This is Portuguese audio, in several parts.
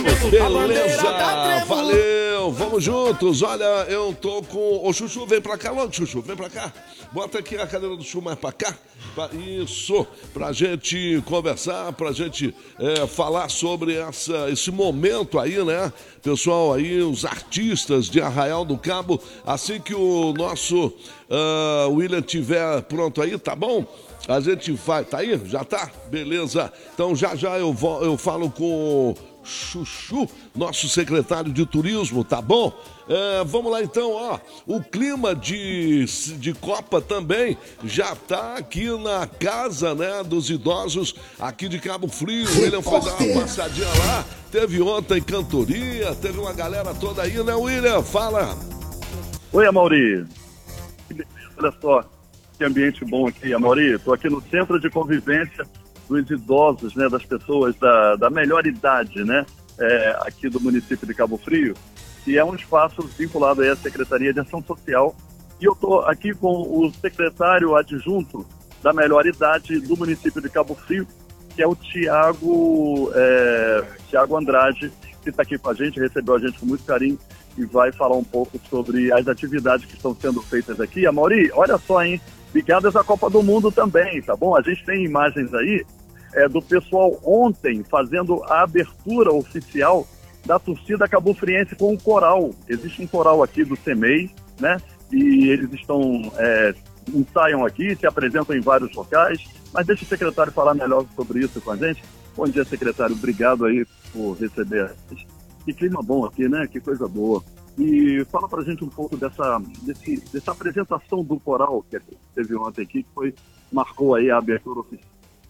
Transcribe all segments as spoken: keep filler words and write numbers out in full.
Beleza, valeu, vamos juntos. Olha, eu tô com... Ô, Chuchu, vem pra cá logo, Chuchu, vem pra cá. Bota aqui a cadeira do Chuchu mais pra cá. Pra... Isso, pra gente conversar, pra gente é, falar sobre essa, esse momento aí, né? Pessoal aí, os artistas de Arraial do Cabo. Assim que o nosso uh, William tiver pronto aí, tá bom? A gente vai, tá aí? Já tá? Beleza. Então já já eu, vou, eu falo com o Chuchu, nosso secretário de turismo, tá bom? É, vamos lá então, ó. O clima de, de Copa também já tá aqui na casa, né, dos idosos aqui de Cabo Frio. O William foi dar uma passadinha lá. Teve ontem cantoria, teve uma galera toda aí, né, William? Fala. Oi, Amaury. Olha só. Que ambiente bom aqui, Amaury. Estou aqui no Centro de Convivência dos Idosos, né, das pessoas da, da melhor idade, né, é, aqui do município de Cabo Frio, que é um espaço vinculado aí à Secretaria de Ação Social. E eu estou aqui com o secretário adjunto da melhor idade do município de Cabo Frio, que é o Tiago é, Tiago Andrade, que está aqui com a gente, recebeu a gente com muito carinho e vai falar um pouco sobre as atividades que estão sendo feitas aqui. Amaury, olha só, hein? Ligadas à Copa do Mundo também, tá bom? A gente tem imagens aí é, do pessoal ontem fazendo a abertura oficial da torcida cabofriense com o coral. Existe um coral aqui do CEMEI, né? E eles estão, é, ensaiam aqui, se apresentam em vários locais. Mas deixa o secretário falar melhor sobre isso com a gente. Bom dia, secretário. Obrigado aí por receber. Que clima bom aqui, né? Que coisa boa. E fala pra gente um pouco dessa, desse, dessa apresentação do coral que teve ontem aqui, que foi, marcou aí a abertura oficial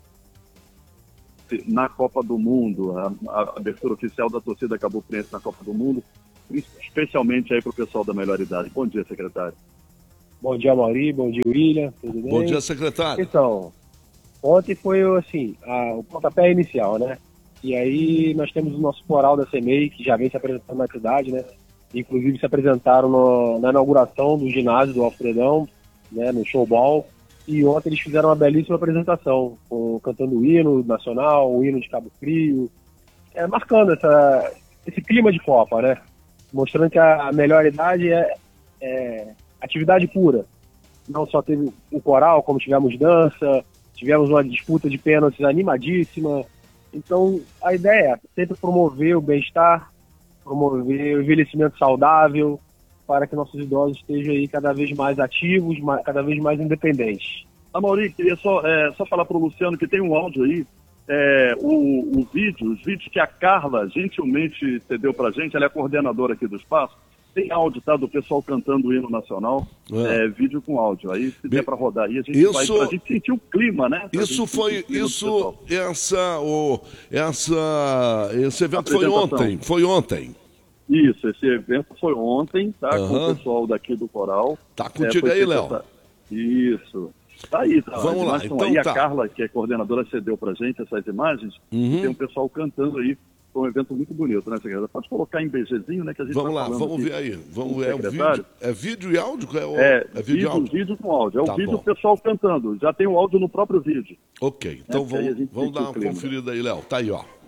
na Copa do Mundo, a, a abertura oficial da torcida cabofriense na Copa do Mundo, especialmente aí pro pessoal da melhor idade. Bom dia, secretário. Bom dia, Amaury. Bom dia, William. Tudo bem? Bom dia, secretário. Então, ontem foi assim, a, o pontapé inicial, né? E aí nós temos o nosso coral da CEMEI, que já vem se apresentando na cidade, né? Inclusive se apresentaram no, na inauguração do ginásio do Alfredão, né, no showball. E ontem eles fizeram uma belíssima apresentação, com, cantando o hino nacional, o hino de Cabo Frio, é, marcando essa, esse clima de Copa, né? Mostrando que a melhor idade é, é atividade pura. Não só teve o coral, como tivemos dança, tivemos uma disputa de pênaltis animadíssima. Então, a ideia é sempre promover o bem-estar, promover o envelhecimento saudável, para que nossos idosos estejam aí cada vez mais ativos, cada vez mais independentes. Amaury, queria só, é, só falar para o Luciano que tem um áudio aí, é, o, o vídeo, os vídeos que a Carla gentilmente cedeu para a gente, ela é coordenadora aqui do espaço, tem áudio, tá, do pessoal cantando o hino nacional, é. É, vídeo com áudio. Aí, se der para rodar aí, a gente isso, vai pra gente sentir o clima, né? Pra isso foi, isso, essa, o, essa, esse evento foi ontem, foi ontem. Isso, esse evento foi ontem, tá, uhum. com o pessoal daqui do coral. Tá contigo é, aí, Léo. Isso. Tá aí, tá. Vamos lá, então aí. Tá. A Carla, que é coordenadora, cedeu pra gente essas imagens. Uhum. Tem um pessoal cantando aí. Foi um evento muito bonito, né, secretário? Pode colocar em BGzinho, né, que a gente Vamos tá lá, vamos ver aí. Vamos ver. É vídeo, é vídeo e áudio? É, o... é, é vídeo, vídeo, e áudio? vídeo com áudio. É tá o vídeo bom. do pessoal cantando. Já tem o áudio no próprio vídeo. Ok, então é, vamos, vamos dar uma conferida aí, Léo. Tá aí, ó.